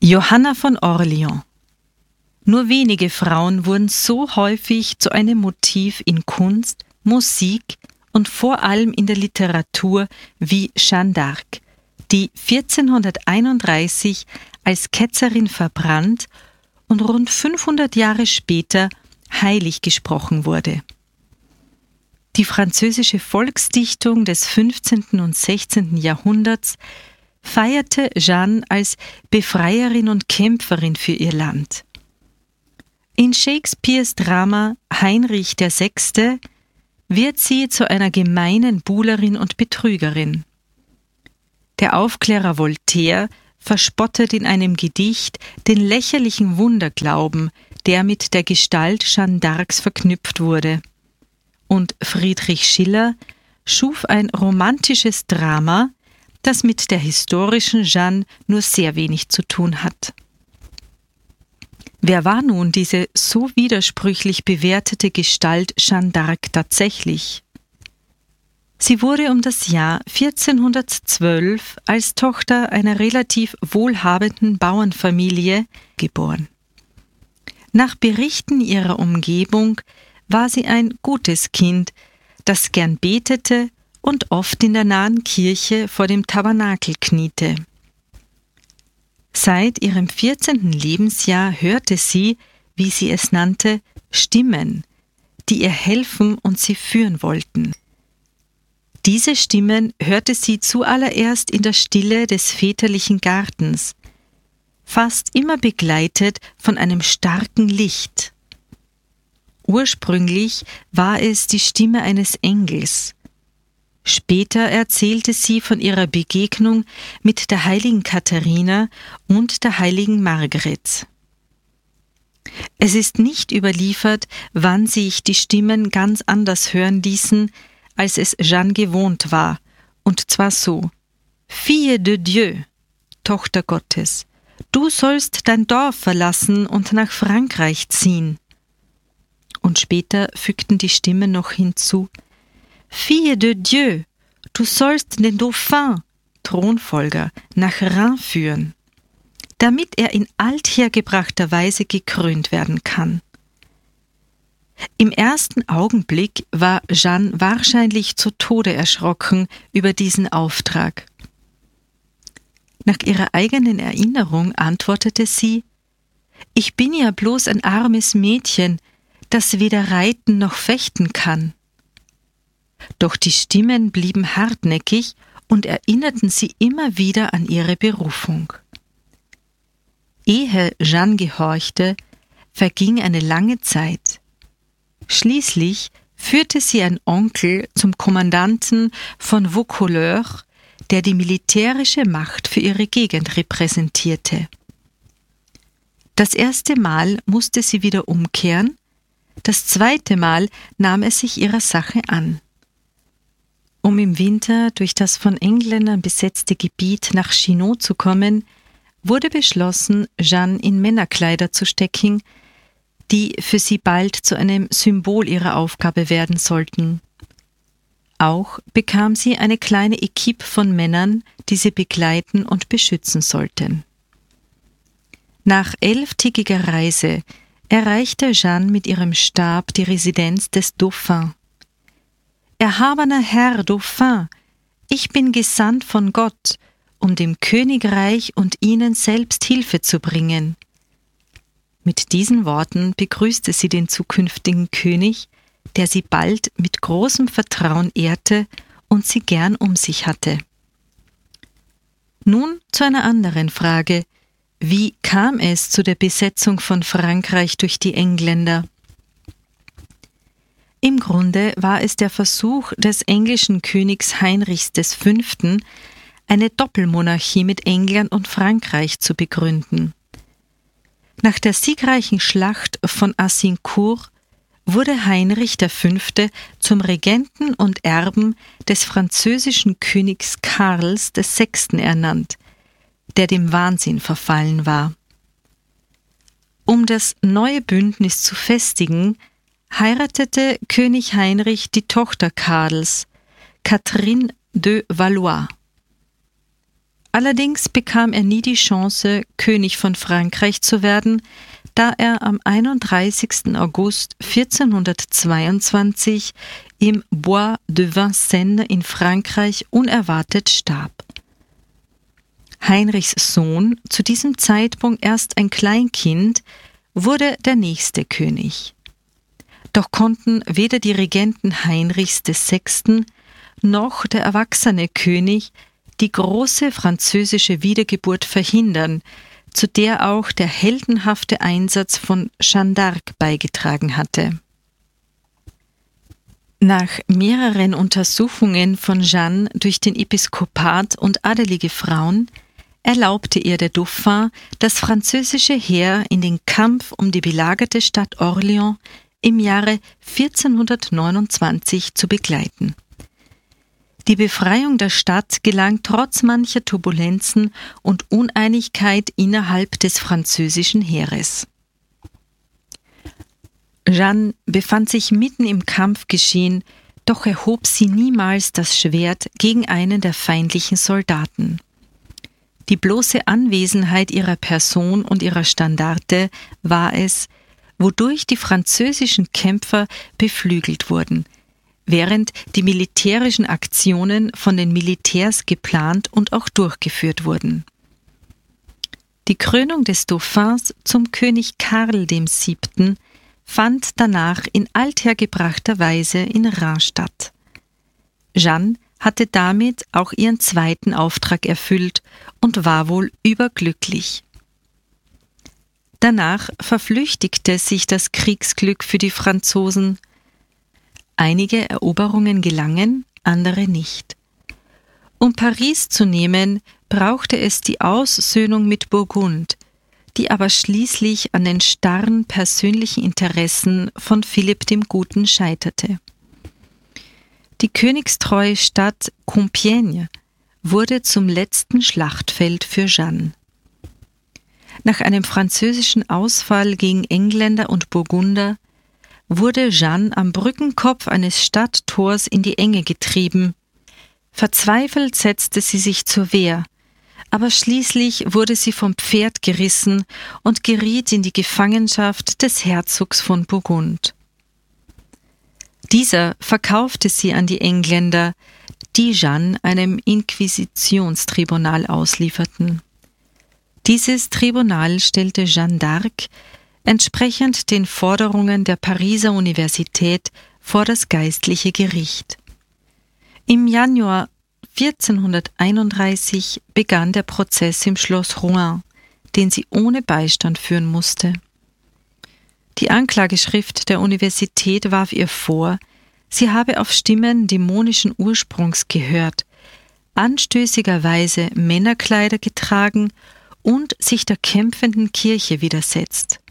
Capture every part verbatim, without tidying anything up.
Johanna von Orleans. Nur wenige Frauen wurden so häufig zu einem Motiv in Kunst, Musik und vor allem in der Literatur wie Jeanne d'Arc, die vierzehnhunderteinunddreißig als Ketzerin verbrannt und rund fünfhundert Jahre später heilig gesprochen wurde. Die französische Volksdichtung des fünfzehnten und sechzehnten Jahrhunderts feierte Jeanne als Befreierin und Kämpferin für ihr Land. In Shakespeares Drama Heinrich der Sechste wird sie zu einer gemeinen Buhlerin und Betrügerin. Der Aufklärer Voltaire verspottet in einem Gedicht den lächerlichen Wunderglauben, der mit der Gestalt Jeanne d'Arcs verknüpft wurde. Und Friedrich Schiller schuf ein romantisches Drama, das mit der historischen Jeanne nur sehr wenig zu tun hat. Wer war nun diese so widersprüchlich bewertete Gestalt Jeanne d'Arc tatsächlich? Sie wurde um das Jahr vierzehnhundertzwölf als Tochter einer relativ wohlhabenden Bauernfamilie geboren. Nach Berichten ihrer Umgebung war sie ein gutes Kind, das gern betete und oft in der nahen Kirche vor dem Tabernakel kniete. Seit ihrem vierzehnten Lebensjahr hörte sie, wie sie es nannte, Stimmen, die ihr helfen und sie führen wollten. Diese Stimmen hörte sie zuallererst in der Stille des väterlichen Gartens, fast immer begleitet von einem starken Licht. Ursprünglich war es die Stimme eines Engels. Später erzählte sie von ihrer Begegnung mit der heiligen Katharina und der heiligen Margret. Es ist nicht überliefert, wann sich die Stimmen ganz anders hören ließen, als es Jeanne gewohnt war, und zwar so: Fille de Dieu, Tochter Gottes, du sollst dein Dorf verlassen und nach Frankreich ziehen. Und später fügten die Stimmen noch hinzu: Fille de Dieu, du sollst den Dauphin, Thronfolger, nach Reims führen, damit er in althergebrachter Weise gekrönt werden kann. Im ersten Augenblick war Jeanne wahrscheinlich zu Tode erschrocken über diesen Auftrag. Nach ihrer eigenen Erinnerung antwortete sie: Ich bin ja bloß ein armes Mädchen, das weder reiten noch fechten kann. Doch die Stimmen blieben hartnäckig und erinnerten sie immer wieder an ihre Berufung. Ehe Jeanne gehorchte, verging eine lange Zeit. Schließlich führte sie ein Onkel zum Kommandanten von Vaucouleurs, der die militärische Macht für ihre Gegend repräsentierte. Das erste Mal musste sie wieder umkehren, das zweite Mal nahm er sich ihrer Sache an. Um im Winter durch das von Engländern besetzte Gebiet nach Chinon zu kommen, wurde beschlossen, Jeanne in Männerkleider zu stecken, die für sie bald zu einem Symbol ihrer Aufgabe werden sollten. Auch bekam sie eine kleine Equipe von Männern, die sie begleiten und beschützen sollten. Nach elftägiger Reise erreichte Jeanne mit ihrem Stab die Residenz des Dauphins. Erhabener Herr Dauphin, ich bin gesandt von Gott, um dem Königreich und Ihnen selbst Hilfe zu bringen. Mit diesen Worten begrüßte sie den zukünftigen König, der sie bald mit großem Vertrauen ehrte und sie gern um sich hatte. Nun zu einer anderen Frage: Wie kam es zu der Besetzung von Frankreich durch die Engländer? Im Grunde war es der Versuch des englischen Königs Heinrichs des Fünften, eine Doppelmonarchie mit England und Frankreich zu begründen. Nach der siegreichen Schlacht von Azincourt wurde Heinrich der Fünfte zum Regenten und Erben des französischen Königs Karls des Sechsten ernannt, der dem Wahnsinn verfallen war. Um das neue Bündnis zu festigen, heiratete König Heinrich die Tochter Karls, Catherine de Valois. Allerdings bekam er nie die Chance, König von Frankreich zu werden, da er am einunddreißigsten August vierzehnhundertzweiundzwanzig im Bois de Vincennes in Frankreich unerwartet starb. Heinrichs Sohn, zu diesem Zeitpunkt erst ein Kleinkind, wurde der nächste König. Doch konnten weder die Regenten Heinrichs des Sechsten noch der erwachsene König die große französische Wiedergeburt verhindern, zu der auch der heldenhafte Einsatz von Jeanne d'Arc beigetragen hatte. Nach mehreren Untersuchungen von Jeanne durch den Episkopat und adelige Frauen erlaubte ihr der Dauphin, das französische Heer in den Kampf um die belagerte Stadt Orléans im Jahre vierzehnhundertneunundzwanzig zu begleiten. Die Befreiung der Stadt gelang trotz mancher Turbulenzen und Uneinigkeit innerhalb des französischen Heeres. Jeanne befand sich mitten im Kampfgeschehen, doch erhob sie niemals das Schwert gegen einen der feindlichen Soldaten. Die bloße Anwesenheit ihrer Person und ihrer Standarte war es, wodurch die französischen Kämpfer beflügelt wurden, während die militärischen Aktionen von den Militärs geplant und auch durchgeführt wurden. Die Krönung des Dauphins zum König Karl dem Siebten fand danach in althergebrachter Weise in Reims statt. Jeanne hatte damit auch ihren zweiten Auftrag erfüllt und war wohl überglücklich. Danach verflüchtigte sich das Kriegsglück für die Franzosen. Einige Eroberungen gelangen, andere nicht. Um Paris zu nehmen, brauchte es die Aussöhnung mit Burgund, die aber schließlich an den starren persönlichen Interessen von Philipp dem Guten scheiterte. Die königstreue Stadt Compiègne wurde zum letzten Schlachtfeld für Jeanne. Nach einem französischen Ausfall gegen Engländer und Burgunder wurde Jeanne am Brückenkopf eines Stadttors in die Enge getrieben. Verzweifelt setzte sie sich zur Wehr, aber schließlich wurde sie vom Pferd gerissen und geriet in die Gefangenschaft des Herzogs von Burgund. Dieser verkaufte sie an die Engländer, die Jeanne einem Inquisitionstribunal auslieferten. Dieses Tribunal stellte Jeanne d'Arc entsprechend den Forderungen der Pariser Universität vor das geistliche Gericht. Im Januar vierzehnhunderteinunddreißig begann der Prozess im Schloss Rouen, den sie ohne Beistand führen musste. Die Anklageschrift der Universität warf ihr vor, sie habe auf Stimmen dämonischen Ursprungs gehört, anstößigerweise Männerkleider getragen und sich der kämpfenden Kirche widersetzt.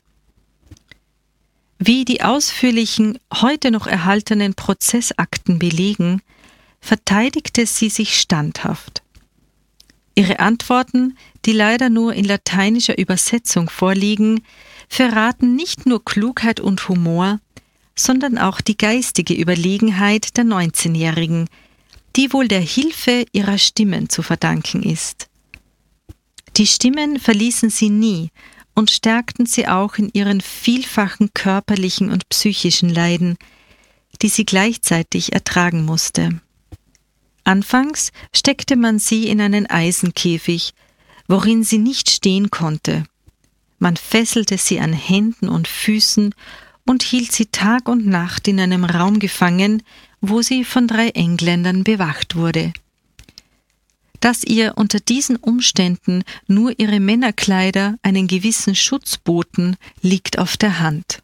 Wie die ausführlichen, heute noch erhaltenen Prozessakten belegen, verteidigte sie sich standhaft. Ihre Antworten, die leider nur in lateinischer Übersetzung vorliegen, verraten nicht nur Klugheit und Humor, sondern auch die geistige Überlegenheit der neunzehnjährigen, die wohl der Hilfe ihrer Stimmen zu verdanken ist. Die Stimmen verließen sie nie und stärkten sie auch in ihren vielfachen körperlichen und psychischen Leiden, die sie gleichzeitig ertragen musste. Anfangs steckte man sie in einen Eisenkäfig, worin sie nicht stehen konnte. Man fesselte sie an Händen und Füßen und hielt sie Tag und Nacht in einem Raum gefangen, wo sie von drei Engländern bewacht wurde. Dass ihr unter diesen Umständen nur ihre Männerkleider einen gewissen Schutz boten, liegt auf der Hand.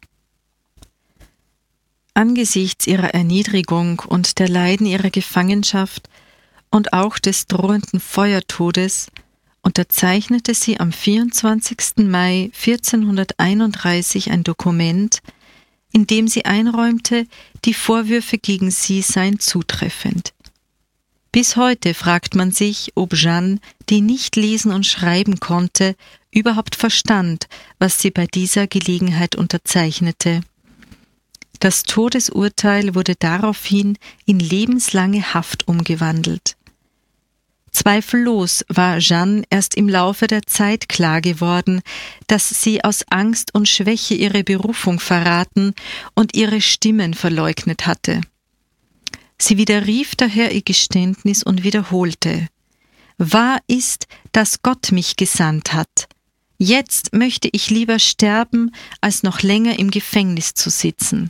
Angesichts ihrer Erniedrigung und der Leiden ihrer Gefangenschaft und auch des drohenden Feuertodes unterzeichnete sie am vierundzwanzigsten Mai vierzehnhunderteinunddreißig ein Dokument, in dem sie einräumte, die Vorwürfe gegen sie seien zutreffend. Bis heute fragt man sich, ob Jeanne, die nicht lesen und schreiben konnte, überhaupt verstand, was sie bei dieser Gelegenheit unterzeichnete. Das Todesurteil wurde daraufhin in lebenslange Haft umgewandelt. Zweifellos war Jeanne erst im Laufe der Zeit klar geworden, dass sie aus Angst und Schwäche ihre Berufung verraten und ihre Stimmen verleugnet hatte. Sie widerrief daher ihr Geständnis und wiederholte: »Wahr ist, dass Gott mich gesandt hat. Jetzt möchte ich lieber sterben, als noch länger im Gefängnis zu sitzen.«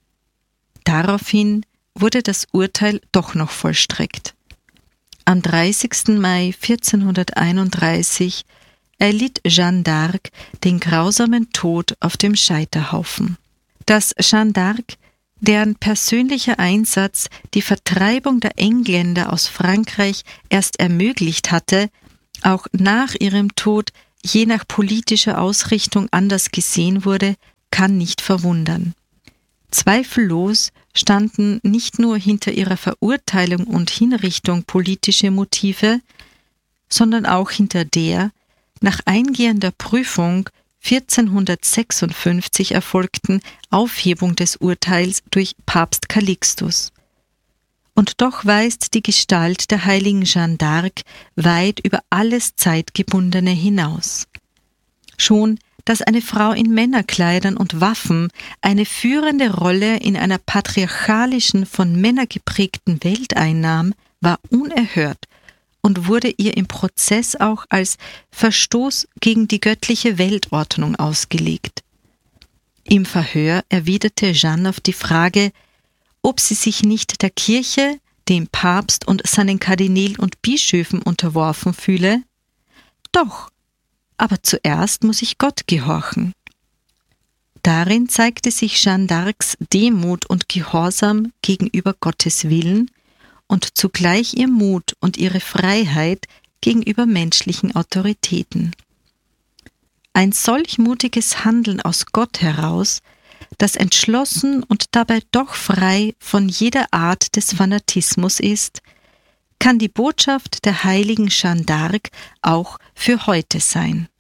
Daraufhin wurde das Urteil doch noch vollstreckt. Am dreißigsten Mai vierzehnhunderteinunddreißig erlitt Jeanne d'Arc den grausamen Tod auf dem Scheiterhaufen. Dass Jeanne d'Arc, deren persönlicher Einsatz die Vertreibung der Engländer aus Frankreich erst ermöglicht hatte, auch nach ihrem Tod je nach politischer Ausrichtung anders gesehen wurde, kann nicht verwundern. Zweifellos standen nicht nur hinter ihrer Verurteilung und Hinrichtung politische Motive, sondern auch hinter der nach eingehender Prüfung vierzehnhundertsechsundfünfzig erfolgten Aufhebung des Urteils durch Papst Calixtus. Und doch weist die Gestalt der heiligen Jeanne d'Arc weit über alles Zeitgebundene hinaus. Schon dass eine Frau in Männerkleidern und Waffen eine führende Rolle in einer patriarchalischen, von Männern geprägten Welt einnahm, war unerhört und wurde ihr im Prozess auch als Verstoß gegen die göttliche Weltordnung ausgelegt. Im Verhör erwiderte Jeanne auf die Frage, ob sie sich nicht der Kirche, dem Papst und seinen Kardinälen und Bischöfen unterworfen fühle: »Doch, aber zuerst muss ich Gott gehorchen.« Darin zeigte sich Jeanne d'Arcs Demut und Gehorsam gegenüber Gottes Willen und zugleich ihr Mut und ihre Freiheit gegenüber menschlichen Autoritäten. Ein solch mutiges Handeln aus Gott heraus, das entschlossen und dabei doch frei von jeder Art des Fanatismus ist, kann die Botschaft der heiligen Jeanne d'Arc auch für heute sein.